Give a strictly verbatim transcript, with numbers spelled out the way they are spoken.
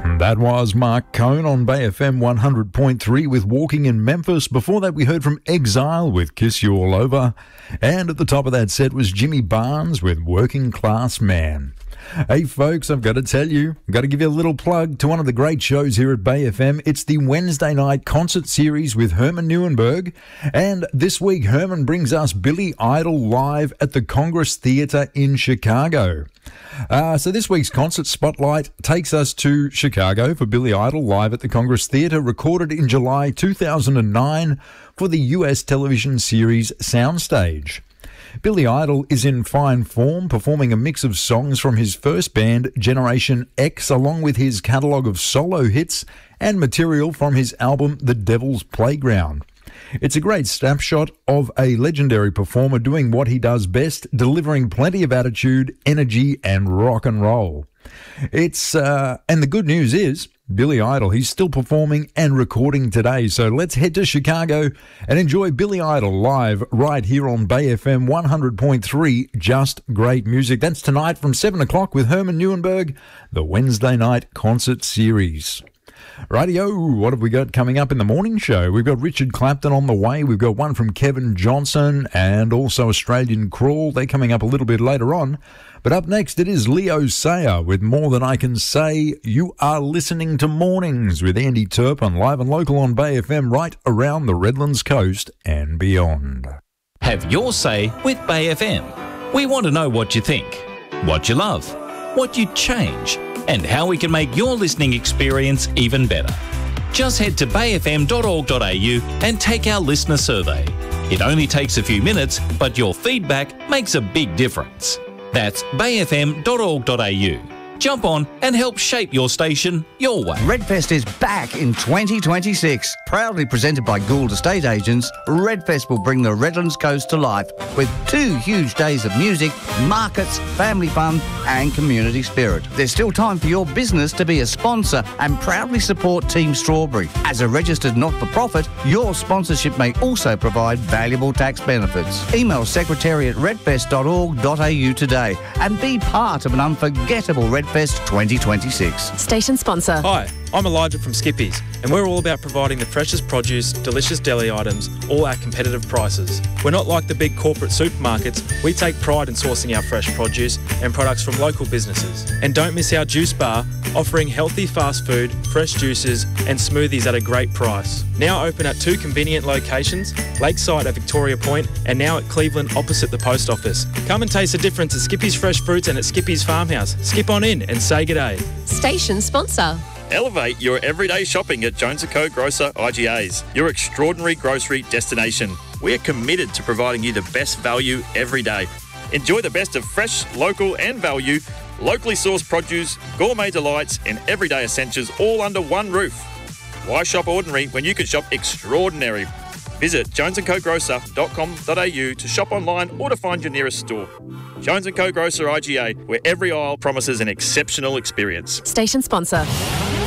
That was Mark Cohn on Bay F M one hundred point three with Walking in Memphis. Before that, we heard from Exile with Kiss You All Over. And at the top of that set was Jimmy Barnes with Working Class Man. Hey folks, I've got to tell you, I've got to give you a little plug to one of the great shows here at Bay F M. It's the Wednesday night concert series with Herman Neuenberg. And this week, Herman brings us Billy Idol live at the Congress Theatre in Chicago. Uh, so this week's concert spotlight takes us to Chicago for Billy Idol live at the Congress Theatre, recorded in July two thousand nine for the U S television series Soundstage. Billy Idol is in fine form, performing a mix of songs from his first band, Generation X, along with his catalogue of solo hits and material from his album, The Devil's Playground. It's a great snapshot of a legendary performer doing what he does best, delivering plenty of attitude, energy, and rock and roll. It's uh, and the good news is, Billy Idol, he's still performing and recording today. So let's head to Chicago and enjoy Billy Idol live right here on Bay F M one hundred point three. Just great music. That's tonight from seven o'clock with Herman Neuenberg, the Wednesday night concert series. Rightio, what have we got coming up in the morning show? We've got Richard Clapton on the way. We've got one from Kevin Johnson and also Australian Crawl. They're coming up a little bit later on. But up next, it is Leo Sayer with More Than I Can Say. You are listening to Mornings with Andy Turpin, live and local on Bay F M, right around the Redlands coast and beyond. Have your say with Bay F M. We want to know what you think, what you love, what you'd change, and how we can make your listening experience even better. Just head to bay f m dot org dot a u and take our listener survey. It only takes a few minutes, but your feedback makes a big difference. That's bay f m dot org dot a u. Jump on and help shape your station your way. Redfest is back in twenty twenty-six. Proudly presented by Gould Estate Agents, Redfest will bring the Redlands coast to life with two huge days of music, markets, family fun and community spirit. There's still time for your business to be a sponsor and proudly support Team Strawberry. As a registered not-for-profit, your sponsorship may also provide valuable tax benefits. Email secretary at redfest dot org dot a u today and be part of an unforgettable Redfest twenty twenty-six. Station sponsor. Hi, I'm Elijah from Skippies, and we're all about providing the freshest produce, delicious deli items, all at competitive prices. We're not like the big corporate supermarkets. We take pride in sourcing our fresh produce and products from local businesses. And don't miss our juice bar, offering healthy fast food, fresh juices and smoothies at a great price. Now open at two convenient locations, Lakeside at Victoria Point and now at Cleveland opposite the post office. Come and taste the difference at Skippies Fresh Fruits and at Skippies Farmhouse. Skip on in and say g'day. Station sponsor. Elevate your everyday shopping at Jones and Co Grocer I G As, your extraordinary grocery destination. We are committed to providing you the best value every day. Enjoy the best of fresh, local and value, locally sourced produce, gourmet delights and everyday essentials all under one roof. Why shop ordinary when you can shop extraordinary? Visit jones and co grocer dot com dot a u to shop online or to find your nearest store. Jones and Co Grocer I G A, where every aisle promises an exceptional experience. Station sponsor.